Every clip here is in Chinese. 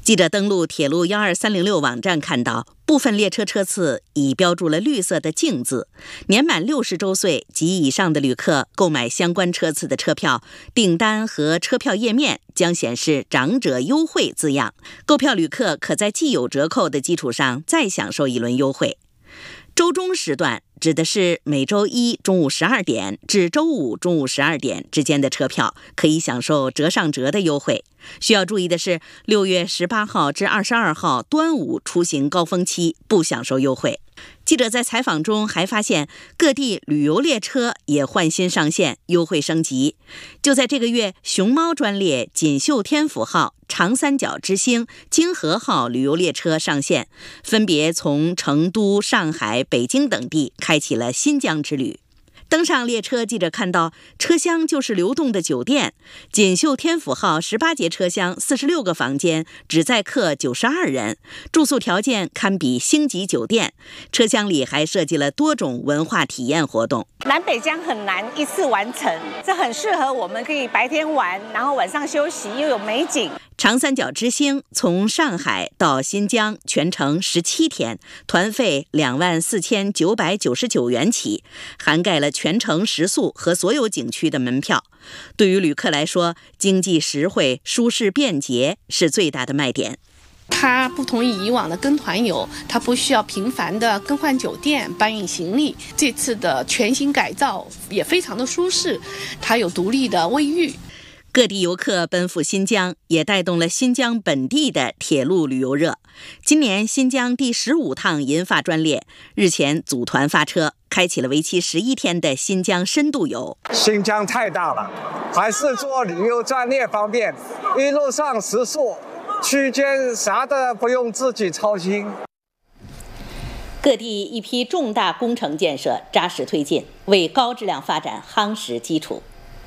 记者登录铁路12306网站看到，部分列车车次已标注了绿色的敬字，年满60周岁及以上的旅客购买相关车次的车票，订单和车票页面将显示长者优惠字样，购票旅客可在既有折扣的基础上再享受一轮优惠。周中时段指的是每周一中午12点至周五中午12点之间的车票，可以享受折上折的优惠。需要注意的是，6月18号至22号端午出行高峰期不享受优惠。记者在采访中还发现，各地旅游列车也换新上线，优惠升级。就在这个月，熊猫专列锦绣天府号、长三角之星、京河号旅游列车上线，分别从成都、上海、北京等地开启了新疆之旅。登上列车，记者看到车厢就是流动的酒店。锦绣天府号18节车厢，46个房间，只载客92人，住宿条件堪比星级酒店。车厢里还设计了多种文化体验活动。 南北疆很难一次完成，这很适合我们可以白天玩，然后晚上休息，又有美景。 长三角之星从上海到新疆全程17天，团费24999元起，涵盖了全程食宿和所有景区的门票。对于旅客来说，经济实惠、舒适便捷是最大的卖点。 它不同于以往的跟团游，它不需要频繁的更换酒店、搬运行李。这次的全新改造也非常的舒适，它有独立的卫浴。 各地游客奔赴新疆，也带动了新疆本地的铁路旅游热。今年新疆第15趟银发专列日前组团发车，开启了为期11天的新疆深度游。 新疆太大了，还是坐旅游专列方便，一路上食宿区间啥的不用自己操心。 各地一批重大工程建设扎实推进，为高质量发展夯实基础。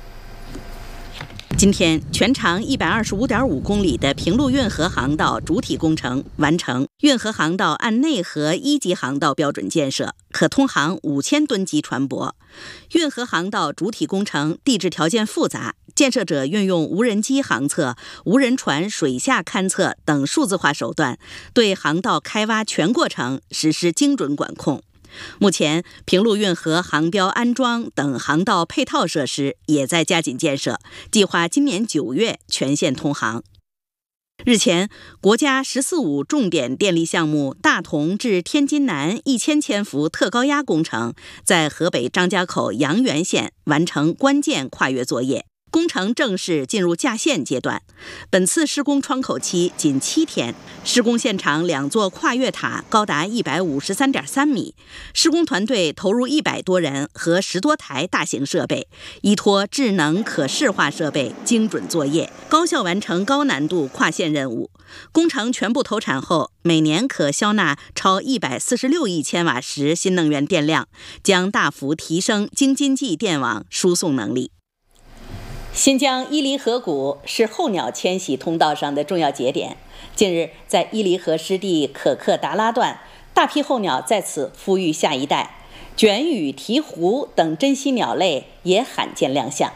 今天，全长125.5公里的平陆运河航道主体工程完成。运河航道按内河1级航道标准建设，可通航5000吨级船舶。运河航道主体工程地质条件复杂，建设者运用无人机航测、无人船水下勘测等数字化手段，对航道开挖全过程实施精准管控。目前，平陆运河航标安装等航道配套设施也在加紧建设，计划今年9月全线通航。日前，国家“14·5”重点电力项目大同至天津南1000千伏特高压工程在河北张家口阳原县完成关键跨越作业，工程正式进入架线阶段。本次施工窗口期仅7天，施工现场2座跨越塔高达153.3米，施工团队投入100多人和10多台大型设备，依托智能可视化设备精准作业，高效完成高难度跨线任务。工程全部投产后，每年可销纳超146亿千瓦时新能源电量，将大幅提升京津冀电网输送能力。新疆伊犁河谷是候鸟迁徙通道上的重要节点。近日，在伊犁河湿地可克达拉段，大批候鸟在此孵育下一代，卷羽鹈鹕等珍稀鸟类也罕见亮相。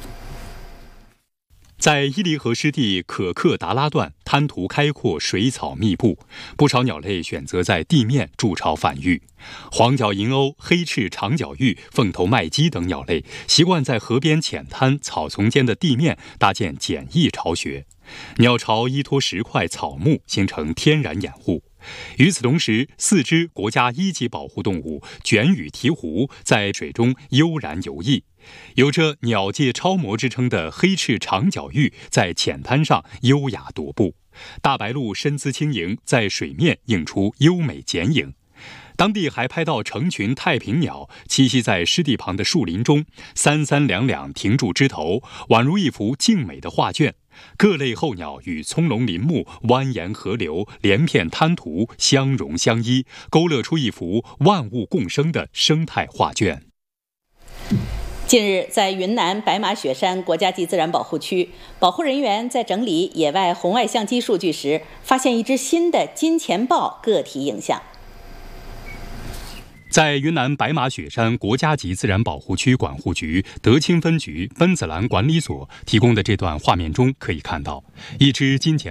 在伊犁河湿地可克达拉段，滩涂开阔，水草密布，不少鸟类选择在地面筑巢繁育。黄脚银鸥、黑翅长脚鹬、凤头麦鸡等鸟类习惯在河边浅滩、草丛间的地面搭建简易巢穴，鸟巢依托石块、草木形成天然掩护。与此同时，4只国家1级保护动物卷羽鹈鹕在水中悠然游弋。有着鸟界超模之称的黑翅长脚鹬在浅滩上优雅踱步，大白鹭身姿轻盈，在水面映出优美剪影。当地还拍到成群太平鸟栖息在湿地旁的树林中，三三两两停住枝头，宛如一幅静美的画卷。各类候鸟与葱茏林木、蜿蜒河流、连片滩涂相融相依，勾勒出一幅万物共生的生态画卷。 近日，在云南白马雪山国家级自然保护区，保护人员在整理野外红外相机数据时，发现一只新的金钱豹个体影像。 在云南白马雪山国家级自然保护区管护局德清分局奔子栏管理所提供的这段画面中，可以看到一只金钱